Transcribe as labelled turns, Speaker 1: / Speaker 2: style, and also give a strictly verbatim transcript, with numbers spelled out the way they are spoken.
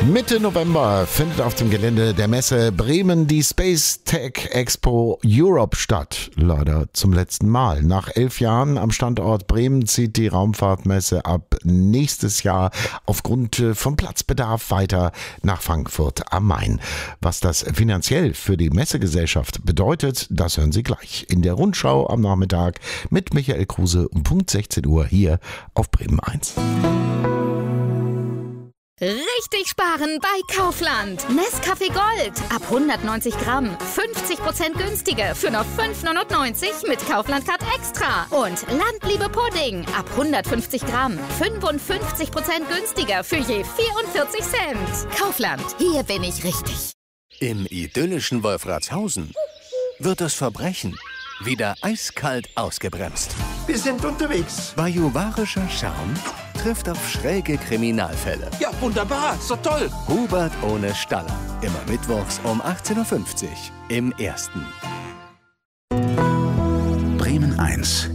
Speaker 1: Mitte November findet auf dem Gelände der Messe Bremen die Space Tech Expo Europe statt. Leider zum letzten Mal. Nach elf Jahren am Standort Bremen zieht die Raumfahrtmesse ab nächstes Jahr aufgrund von Platzbedarf weiter nach Frankfurt am Main. Was das finanziell für die Messegesellschaft bedeutet, das hören Sie gleich in der Rundschau am Nachmittag mit Michael Kruse um Punkt sechzehn Uhr hier auf Bremen eins.
Speaker 2: Richtig sparen bei Kaufland. Nescafé Gold ab hundertneunzig Gramm. fünfzig Prozent günstiger für nur fünf neunundneunzig mit Kaufland Card Extra. Und Landliebe Pudding ab hundertfünfzig Gramm. fünfundfünfzig Prozent günstiger für je vierundvierzig Cent. Kaufland, hier bin ich richtig.
Speaker 3: Im idyllischen Wolfratshausen wird das Verbrechen wieder eiskalt ausgebremst.
Speaker 4: Wir sind unterwegs.
Speaker 3: Bajuwarischer Charme trifft auf schräge Kriminalfälle.
Speaker 4: Ja, wunderbar, so toll.
Speaker 3: Hubert ohne Staller. Immer mittwochs um achtzehn Uhr fünfzig im Ersten.
Speaker 5: Bremen eins.